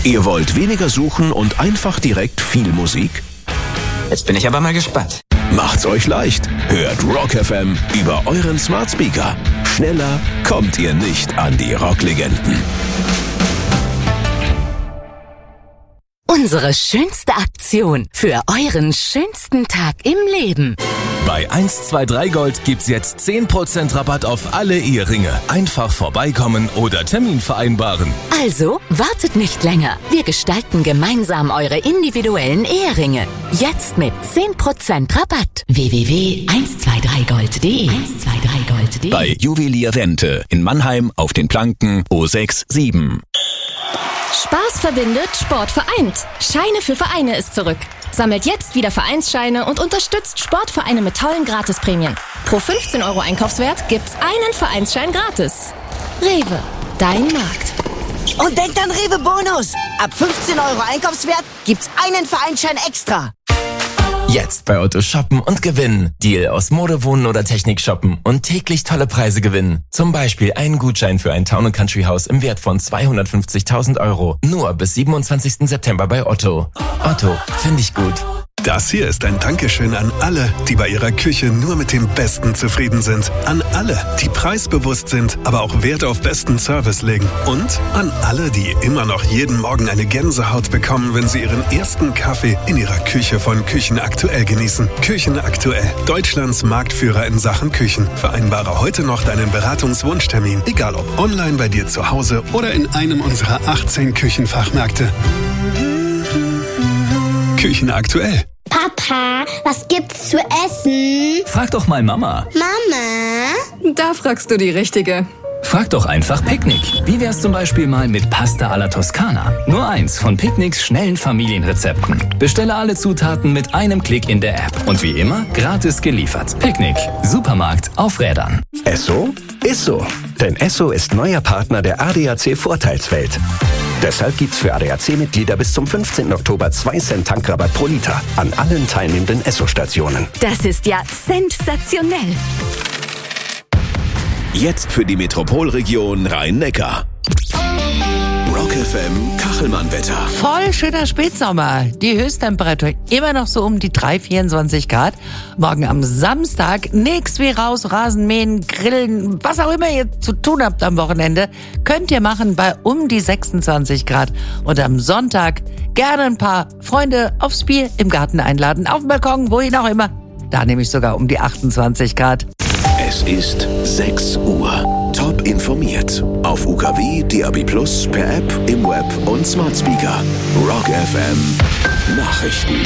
Ihr wollt weniger suchen und einfach direkt viel Musik? Jetzt bin ich aber mal gespannt. Macht's euch leicht. Hört Rock FM über euren Smart Speaker. Schneller kommt ihr nicht an die Rocklegenden. Unsere schönste Aktion für euren schönsten Tag im Leben. Bei 123 Gold gibt's jetzt 10% Rabatt auf alle Eheringe. Einfach vorbeikommen oder Termin vereinbaren. Also wartet nicht länger. Wir gestalten gemeinsam eure individuellen Eheringe. Jetzt mit 10% Rabatt. www.123gold.de 123gold.de Bei Juwelier Wente in Mannheim auf den Planken O67. Spaß verbindet, Sport vereint. Scheine für Vereine ist zurück. Sammelt jetzt wieder Vereinsscheine und unterstützt Sportvereine mit tollen Gratisprämien. Pro 15 € Einkaufswert gibt's einen Vereinsschein gratis. Rewe, dein Markt. Und denkt an Rewe Bonus. Ab 15 € Einkaufswert gibt's einen Vereinsschein extra. Jetzt bei Otto shoppen und gewinnen. Deal aus Mode, Wohnen oder Technik shoppen und täglich tolle Preise gewinnen. Zum Beispiel einen Gutschein für ein Town & Country Haus im Wert von 250.000 €. Nur bis 27. September bei Otto. Otto, finde ich gut. Das hier ist ein Dankeschön an alle, die bei ihrer Küche nur mit dem Besten zufrieden sind. An alle, die preisbewusst sind, aber auch Wert auf besten Service legen. Und an alle, die immer noch jeden Morgen eine Gänsehaut bekommen, wenn sie ihren ersten Kaffee in ihrer Küche von Küchen Aktuell genießen. Küchen Aktuell, Deutschlands Marktführer in Sachen Küchen. Vereinbare heute noch deinen Beratungswunschtermin, egal ob online bei dir zu Hause oder in einem unserer 18 Küchenfachmärkte. Küchen Aktuell. Papa, was gibt's zu essen? Frag doch mal Mama. Mama? Da fragst du die Richtige. Frag doch einfach Picknick. Wie wär's zum Beispiel mal mit Pasta alla Toskana? Nur eins von Picknicks schnellen Familienrezepten. Bestelle alle Zutaten mit einem Klick in der App. Und wie immer, gratis geliefert. Picknick. Supermarkt auf Rädern. Esso ist so. Denn Esso ist neuer Partner der ADAC Vorteilswelt. Deshalb gibt's für ADAC-Mitglieder bis zum 15. Oktober 2 Cent Tankrabatt pro Liter an allen teilnehmenden Esso-Stationen. Das ist ja sensationell. Jetzt für die Metropolregion Rhein-Neckar. Rock FM Kachelmann-Wetter. Voll schöner Spätsommer. Die Höchsttemperatur immer noch so um die 24 Grad. Morgen am Samstag nix wie raus, Rasen mähen, grillen, was auch immer ihr zu tun habt am Wochenende, könnt ihr machen bei um die 26 Grad. Und am Sonntag gerne ein paar Freunde aufs Bier im Garten einladen, auf dem Balkon, wohin auch immer. Da nehme ich sogar um die 28 Grad. Es ist 6 Uhr. Top informiert. Auf UKW, DAB+, per App, im Web und Smart Speaker. Rock FM Nachrichten.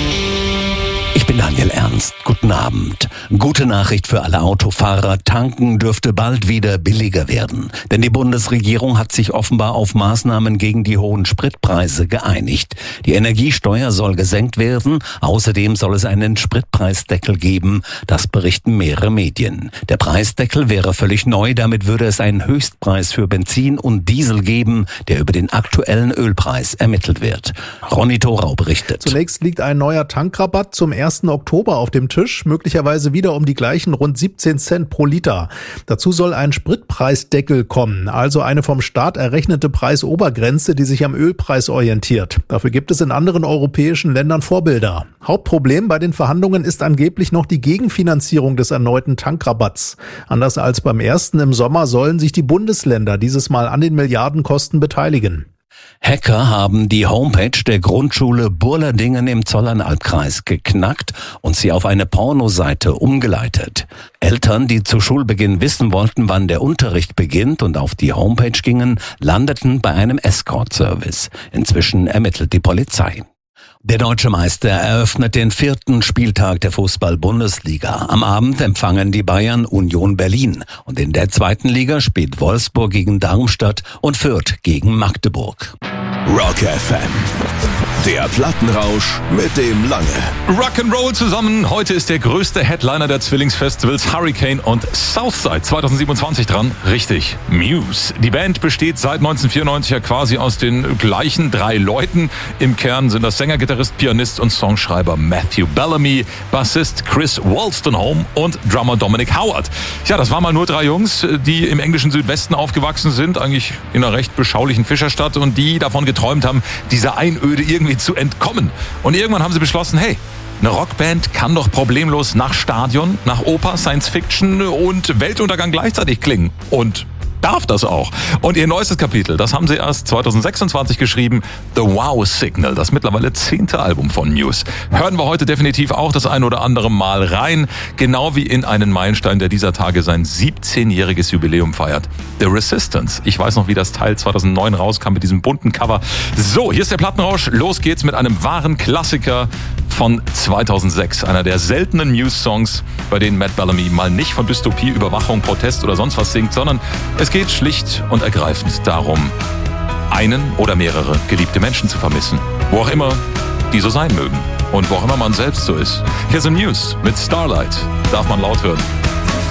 Ich bin Daniel Ernst. Guten Abend. Gute Nachricht für alle Autofahrer. Tanken dürfte bald wieder billiger werden. Denn die Bundesregierung hat sich offenbar auf Maßnahmen gegen die hohen Spritpreise geeinigt. Die Energiesteuer soll gesenkt werden. Außerdem soll es einen Spritpreisdeckel geben. Das berichten mehrere Medien. Der Preisdeckel wäre völlig neu. Damit würde es einen Höchstpreis für Benzin und Diesel geben, der über den aktuellen Ölpreis ermittelt wird. Ronny Thorau berichtet. Zunächst liegt ein neuer Tankrabatt zum 1. Oktober auf dem Tisch, möglicherweise wieder um die gleichen rund 17 Cent pro Liter. Dazu soll ein Spritpreisdeckel kommen, also eine vom Staat errechnete Preisobergrenze, die sich am Ölpreis orientiert. Dafür gibt es in anderen europäischen Ländern Vorbilder. Hauptproblem bei den Verhandlungen ist angeblich noch die Gegenfinanzierung des erneuten Tankrabatts. Anders als beim ersten im Sommer sollen sich die Bundesländer dieses Mal an den Milliardenkosten beteiligen. Hacker haben die Homepage der Grundschule Burladingen im Zollernalbkreis geknackt und sie auf eine Pornoseite umgeleitet. Eltern, die zu Schulbeginn wissen wollten, wann der Unterricht beginnt und auf die Homepage gingen, landeten bei einem Escort-Service. Inzwischen ermittelt die Polizei. Der Deutsche Meister eröffnet den 4. Spieltag der Fußball-Bundesliga. Am Abend empfangen die Bayern Union Berlin. Und in der 2. Liga spielt Wolfsburg gegen Darmstadt und Fürth gegen Magdeburg. Rock FM. Der Plattenrausch mit dem Lange. Rock'n'Roll zusammen. Heute ist der größte Headliner der Zwillingsfestivals Hurricane und Southside 2027 dran. Richtig, Muse. Die Band besteht seit 1994 ja quasi aus den gleichen 3 Leuten. Im Kern sind das Sänger, Gitarrist, Pianist und Songschreiber Matthew Bellamy, Bassist Chris Wolstenholme und Drummer Dominic Howard. Ja, das waren mal nur 3 Jungs, die im englischen Südwesten aufgewachsen sind, eigentlich in einer recht beschaulichen Fischerstadt und die davon geträumt haben, dieser Einöde irgendwie zu entkommen. Und irgendwann haben sie beschlossen, hey, eine Rockband kann doch problemlos nach Stadion, nach Oper, Science Fiction und Weltuntergang gleichzeitig klingen. Und darf das auch. Und ihr neuestes Kapitel, das haben sie erst 2026 geschrieben, The Wow Signal, das mittlerweile 10. Album von Muse. Hören wir heute definitiv auch das ein oder andere Mal rein, genau wie in einen Meilenstein, der dieser Tage sein 17-jähriges Jubiläum feiert. The Resistance. Ich weiß noch, wie das Teil 2009 rauskam mit diesem bunten Cover. So, hier ist der Plattenrausch. Los geht's mit einem wahren Klassiker von 2006. Einer der seltenen Muse-Songs, bei denen Matt Bellamy mal nicht von Dystopie, Überwachung, Protest oder sonst was singt, sondern es geht schlicht und ergreifend darum, einen oder mehrere geliebte Menschen zu vermissen. Wo auch immer die so sein mögen. Und wo auch immer man selbst so ist. Hier sind Muse mit Starlight. Darf man laut hören.